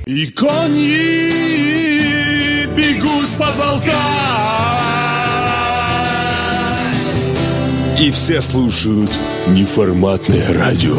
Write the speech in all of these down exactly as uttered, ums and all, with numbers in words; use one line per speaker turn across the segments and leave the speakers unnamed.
И кони бегут с потолка, и все слушают неформатное радио.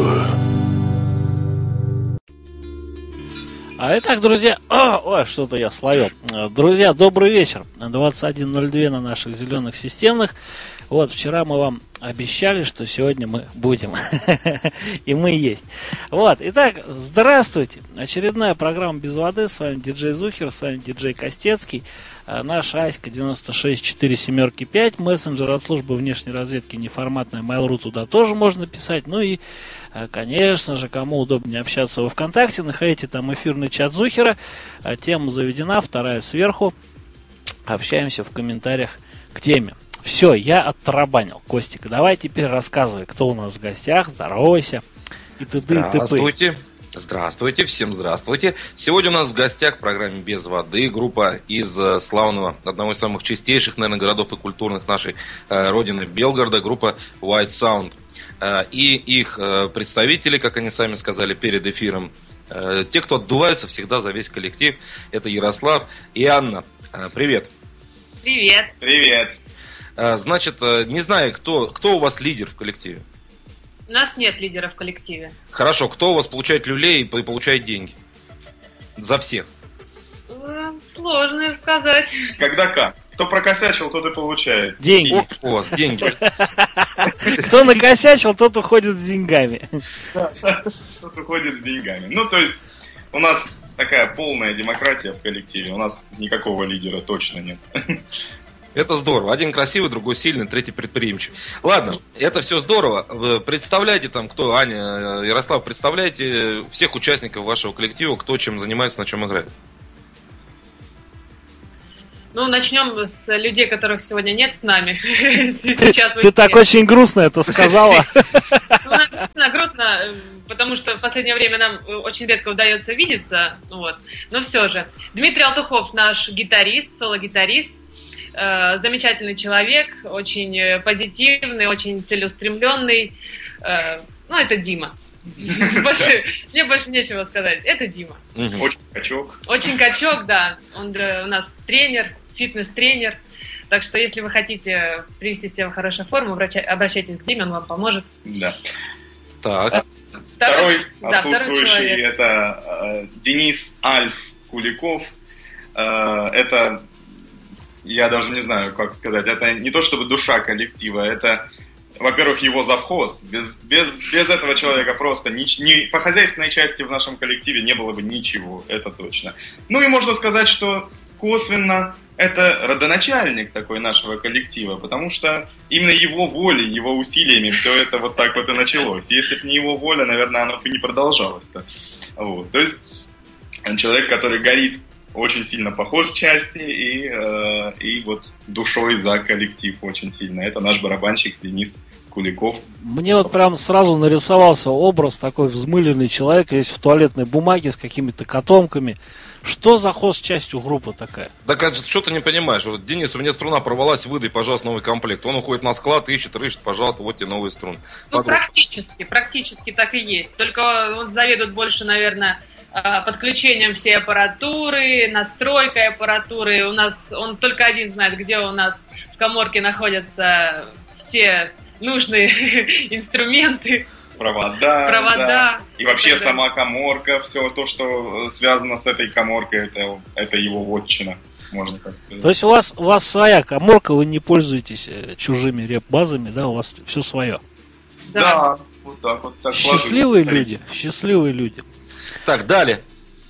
А итак, друзья, о, ой, что-то я словил. Друзья, добрый вечер. двадцать один ноль два на наших зеленых системных. Вот, вчера мы вам обещали, что сегодня мы будем. И мы есть. Вот, итак, здравствуйте. Очередная программа «Без воды». С вами диджей Зухер, с вами диджей Костецкий. Наша Аська девяносто шесть четыре семь пять. Мессенджер от службы внешней разведки неформатная Mail.ru, туда тоже можно писать. Ну и, конечно же, кому удобнее общаться во ВКонтакте, находите там эфирный чат Зухера. Тема заведена, вторая сверху. Общаемся в комментариях к теме. Все, я оттарабанил. Костик, давай теперь рассказывай, кто у нас в гостях, здоровайся. И ты,
здравствуйте, здравствуйте, всем здравствуйте. Сегодня у нас в гостях в программе «Без воды» группа из славного, одного из самых чистейших, наверное, городов и культурных нашей э, родины Белгорода, группа White Sound. Э, и их э, представители, как они сами сказали перед эфиром, э, те, кто отдуваются всегда за весь коллектив, это Ярослав и Анна. Э, привет.
Привет.
Привет. Значит, не знаю, кто, кто у вас лидер в коллективе?
У нас нет лидера в коллективе.
Хорошо, кто у вас получает люлей и получает деньги? За всех.
Сложно сказать.
Когда как? Кто прокосячил, тот и получает.
Деньги.
О, у вас деньги.
Кто накосячил, тот уходит с деньгами.
Тот уходит с деньгами. Ну, то есть, у нас такая полная демократия в коллективе. У нас никакого лидера точно нет.
Это здорово. Один красивый, другой сильный, третий предприимчивый. Ладно, это все здорово. Представляйте там, кто, Аня, Ярослав, представляйте всех участников вашего коллектива, кто чем занимается, на чем играет.
Ну, начнем с людей, которых сегодня нет с нами.
Ты так очень грустно это сказала.
Ну, действительно грустно, потому что в последнее время нам очень редко удается видеться. Но все же. Дмитрий Алтухов, наш гитарист, соло-гитарист. Замечательный человек, очень позитивный, очень целеустремленный. Ну, это Дима. Больше, мне больше нечего сказать. Это Дима.
Очень качок.
Очень качок, да. Он у нас тренер, фитнес-тренер. Так что, если вы хотите привести себя в хорошую форму, обращайтесь к Диме, он вам поможет.
Да.
Так.
Второй, второй отсутствующий, да, это э, Денис Альф Куликов. Э, это... Я даже не знаю, как сказать. Это не то чтобы душа коллектива, это, во-первых, его завхоз. Без, без, без этого человека просто ни, ни, по хозяйственной части в нашем коллективе не было бы ничего, это точно. Ну и можно сказать, что косвенно это родоначальник такой нашего коллектива, потому что именно его волей, его усилиями все это вот так вот и началось. Если бы не его воля, наверное, оно бы не продолжалось-то. Вот. То есть человек, который горит очень сильно по хозчасти и, э, и вот душой за коллектив очень сильно. Это наш барабанщик Денис Куликов.
Мне вот прям сразу нарисовался образ такой взмыленный человек, весь в туалетной бумаге с какими-то котомками. Что за хозчасть у группы такая?
Так что ты не понимаешь? Вот, Денис, у меня струна порвалась, выдай, пожалуйста, новый комплект. Он уходит на склад, ищет, рыщет, пожалуйста, вот тебе новые струны.
Ну,
Подруг.
практически, практически так и есть. Только он заведует больше, наверное, подключением всей аппаратуры, настройкой аппаратуры. У нас он только один знает, где у нас в каморке находятся все нужные инструменты.
Провода,
Провода.
Да. И вообще
Тогда...
сама каморка, все то, что связано с этой каморкой, это, это его вотчина, можно так сказать.
То есть у вас, у вас своя каморка, вы не пользуетесь чужими реп-базами, да, у вас все свое.
Да, да, вот так вот. Так
счастливые люди, счастливые люди.
Так, далее.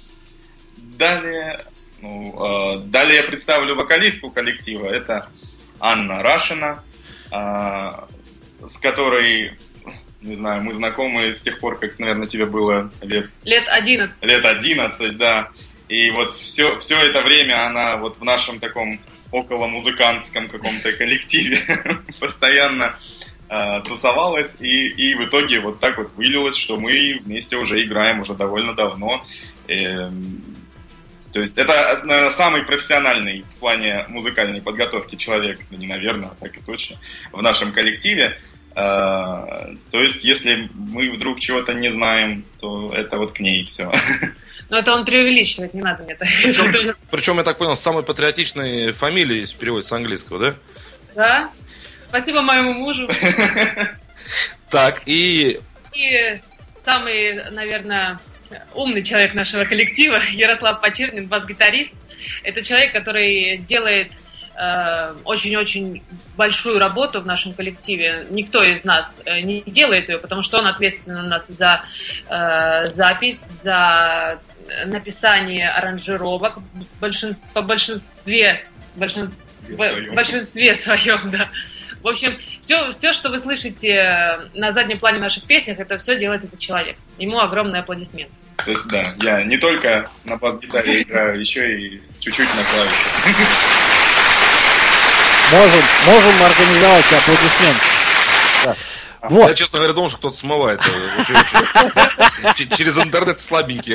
Далее, ну, э, далее я представлю вокалистку коллектива. Это Анна Рашина, э, с которой, не знаю, мы знакомы с тех пор, как, наверное, тебе было лет...
Лет одиннадцать.
Лет одиннадцать, да. И вот все, все это время она вот в нашем таком околомузыкантском каком-то коллективе постоянно э, тусовалась, и, и в итоге вот так вот вылилось, что мы вместе уже играем уже довольно давно. Э, то есть это, наверное, самый профессиональный в плане музыкальной подготовки человек, да не наверное, а так и точно, в нашем коллективе. То есть, если мы вдруг чего-то не знаем, то это вот к ней все.
Но это он преувеличивает, не надо мне так.
Причем, причем, я так понял, с самой патриотичной фамилией, если переводить с английского, да?
Да. Спасибо моему мужу.
Так, и...
И самый, наверное, умный человек нашего коллектива, Ярослав Почернин, бас-гитарист. Это человек, который делает э, очень-очень большую работу в нашем коллективе. Никто из нас э, не делает ее, потому что он ответственен у нас за э, запись, за написание аранжировок в большинстве, по большинстве, большинстве, в большинстве своем, да. В общем, все, все, что вы слышите на заднем плане наших песнях, это все делает этот человек. Ему огромный аплодисмент.
То есть, да, я не только на бас-гитаре играю, еще и чуть-чуть на клавишах.
Можем, можем организовать аплодисмент. Да.
Вот. Я, честно говоря, думал, что кто-то смывает. Через интернет слабенькие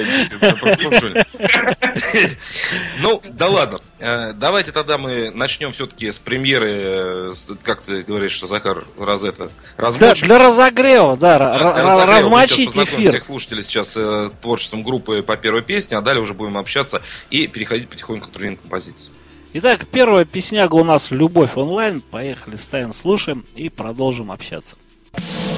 они. Ну, да ладно. Давайте тогда мы начнем все-таки с премьеры, как ты говоришь, Захар, раз это, размочим.
Для разогрева, да, размочить эфир.
Всех слушателей сейчас творчеством группы по первой песне, а далее уже будем общаться и переходить потихоньку к другим композициям.
Итак, первая песняга у нас «Любовь онлайн». Поехали, ставим, слушаем и продолжим общаться.